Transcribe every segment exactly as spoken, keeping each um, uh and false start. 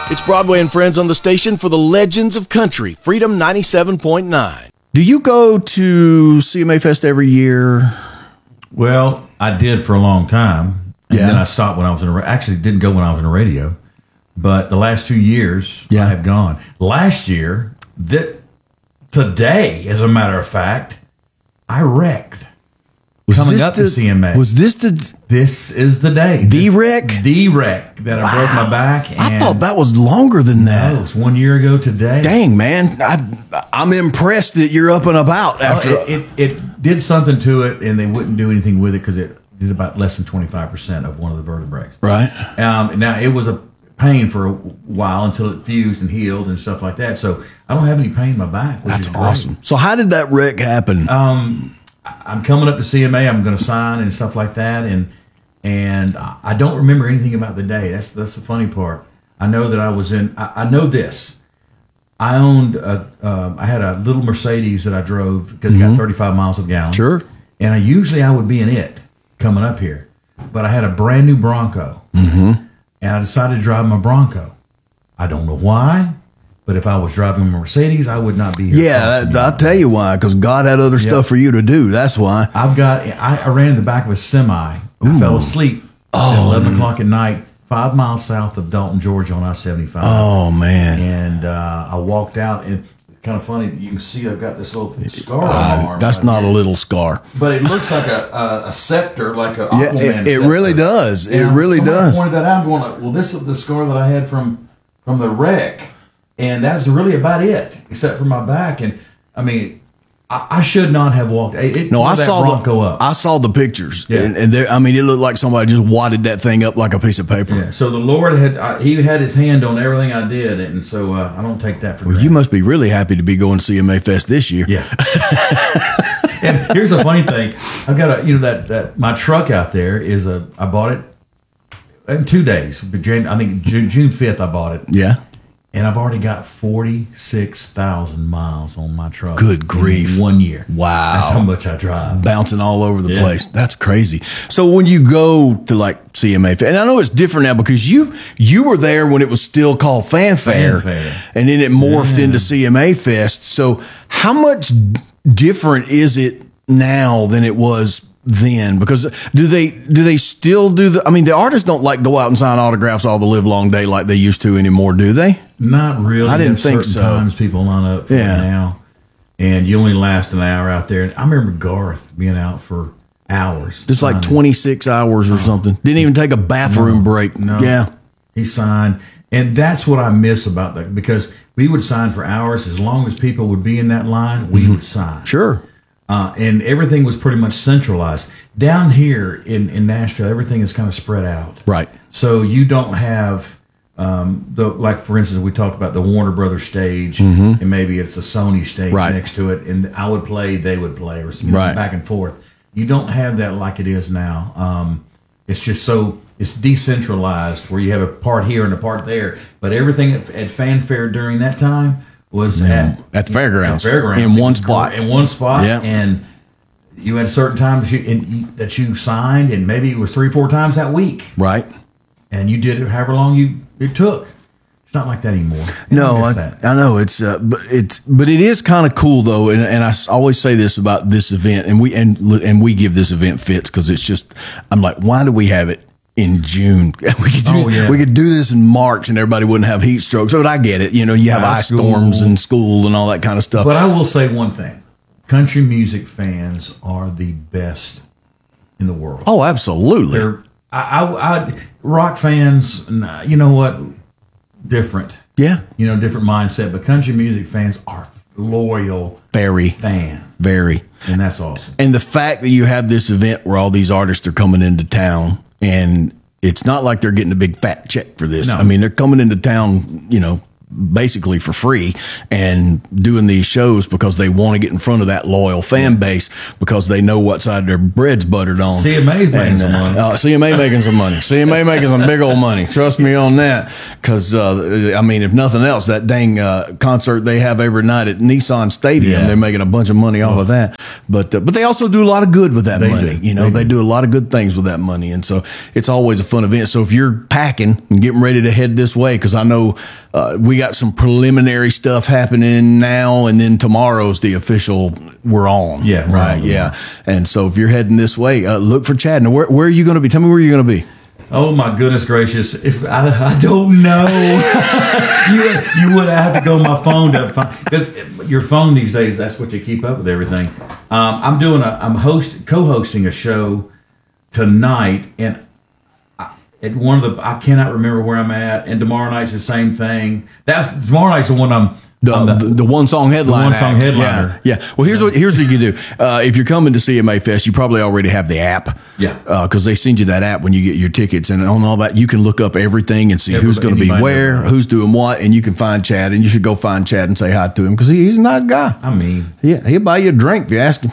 It's Broadway and Friends on the station for the Legends of Country, Freedom ninety-seven point nine. Do you go to C M A Fest every year? Well, I did for a long time. And Yeah. then I stopped when I was in a ra- actually didn't go when I was in the radio. But the last two years, Yeah. I have gone. Last year, that today, as a matter of fact, I wrecked. Was Coming this up the, to C M A. Was this the... This is the day. The This- wreck? The wreck that I broke my back. And I thought that was longer than that. No, it was one year ago today. Dang, man. I, I'm impressed that you're up and about after... Oh, it, it, it did something to it, and they wouldn't do anything with it because it did about less than twenty-five percent of one of the vertebrae. right. Um, now, it was a pain for a while until it fused and healed and stuff like that. So I don't have any pain in my back, which That's is great. awesome. So how did that wreck happen? I'm coming up to C M A. I'm going to sign and stuff like that, and and I I don't remember anything about the day. That's that's the funny part. I know that I was in. I, I know this. I owned a. Um, I had a little Mercedes that I drove because it got thirty-five miles a gallon. Sure. And I usually I would be in it coming up here, but I had a brand new Bronco, mm-hmm. and I decided to drive my Bronco. I don't know why, but if I was driving a Mercedes, I would not be here. Yeah, crossing that, you. I'll tell you why. Because God had other stuff for you to do. That's why. I've got. I, I ran in the back of a semi. I fell asleep at eleven o'clock at night, five miles south of Dalton, Georgia, on I seventy-five. Oh, man. And uh, I walked out, and it's kind of funny that you can see I've got this little scar on my Uh, arm. that's right not here. a little scar. But it looks like a a, a scepter, like a Yeah, Aquaman it, it really scepter. does. It And really somebody does. pointed that out. I'm going, well, this is the scar that I had from from the wreck, and that's really about it, except for my back. And I mean, I, I should not have walked. It, it No, tore I that saw Bronco the up. I saw the pictures, Yeah. and, and there, I mean, it looked like somebody just wadded that thing up like a piece of paper. Yeah, so the Lord had I, he had his hand on everything I did, and so uh, I don't take that for Well, granted. you must be really happy to be going to C M A Fest this year. Yeah. And here's a funny thing: I've got a you know that that my truck out there is a I bought it in two days. Jan- I think June June fifth I bought it, Yeah. and I've already got forty six thousand miles on my truck. Good in grief. one year. Wow. That's how much I drive. Bouncing all over the Yeah. place. That's crazy. So when you go to like C M A, and I know it's different now because you you were there when it was still called Fanfare, Fanfare. and then it morphed into C M A Fest. So how much different is it now than it was then? Because do they do they still do the? I mean, the artists don't like go out and sign autographs all the live long day like they used to anymore, do they? Not really. I didn't There's think certain so. Times people line up for Yeah. it now, and you only last an hour out there. And I remember Garth being out for hours, Just like signing. twenty-six hours or something. Didn't even take a bathroom break. No. Yeah. He signed. And that's what I miss about that, because we would sign for hours. As long as people would be in that line, we would sign. Sure. Uh, and everything was pretty much centralized. Down here in, in Nashville, everything is kind of spread out. Right. So you don't have, um, the like, for instance, we talked about the Warner Brothers stage, and maybe it's a Sony stage Mm-hmm. Right. next to it, and I would play, they would play, or you know, Right. back and forth. You don't have that like it is now. Um, it's just so it's decentralized, where you have a part here and a part there, but everything at, at Fanfare during that time was at, At the fairgrounds. at fairgrounds In It one was spot. great. In one spot, Yeah. and you had certain times you, and you, that you signed, and maybe it was three, four times that week, Right. and you did it however long you it took. It's not like that anymore. No, miss I, that. I know it's, uh, but it's, but it is kind of cool though, and, and I s- always say this about this event, and we and and we give this event fits because it's just, I'm like, why do we have it in June? We could do, Oh, yeah. we could do this in March, and everybody wouldn't have heat strokes. But I get it, you know, you have High ice school. storms and school and all that kind of stuff. But I will say one thing: country music fans are the best in the world. oh, absolutely. They're I, I, I rock fans. nah, You know what? Different. Yeah, You know, different mindset. But country music fans are loyal very, fans, very. and that's awesome. And the fact that you have this event where all these artists are coming into town, and it's not like they're getting a big fat check for this. No. I mean, they're coming into town, you know, basically for free and doing these shows because they want to get in front of that loyal fan base because they know what side their bread's buttered on. C M A's making some money. Uh, C M A making some money. C M A making some big old money. Trust me on that. Because, uh, I mean, if nothing else, that dang uh, concert they have every night at Nissan Stadium, Yeah. they're making a bunch of money off of that. But uh, but they also do a lot of good with that They money. do. You know, They they do. do a lot of good things with that money. And so it's always a fun event. So if you're packing and getting ready to head this way, because I know uh, we got some preliminary stuff happening now, and then tomorrow's the official we're on. Yeah, we're right. on. Yeah. And so if you're heading this way, uh, look for Chad. Now, where, where are you going to be? Tell me where you're going to be. Oh my goodness gracious! If I, I don't know, you you would have to go on my phone to find, because your phone these days, that's what you keep up with everything. Um, I'm doing a I'm host co-hosting a show tonight, and I, at one of the I cannot remember where I'm at, and tomorrow night's the same thing. That's tomorrow night's the one I'm. The, I'm the, the one song headline. The one song act. headliner. Yeah, yeah. Well, here's what here's what you do. Uh, if you're coming to C M A Fest, you probably already have the app. Yeah. Because they send you that app when you get your tickets, and on all that you can look up everything and see who's Everybody- going to be anybody where, knows. who's doing what, and you can find Chad, and you should go find Chad and say hi to him because he, he's a nice guy. I mean, Yeah, he'll buy you a drink if you ask him.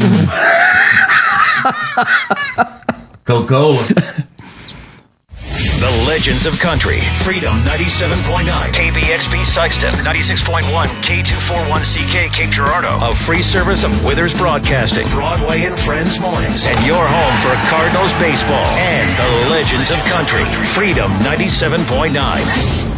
Coca-Cola. The Legends of Country. Freedom ninety-seven point nine. K B X B Sykeston. ninety-six point one. K two forty-one C K Cape Girardeau. A free service of Withers Broadcasting. Broadway and Friends Mornings. And your home for Cardinals baseball. And the Legends of Country. Freedom ninety-seven point nine.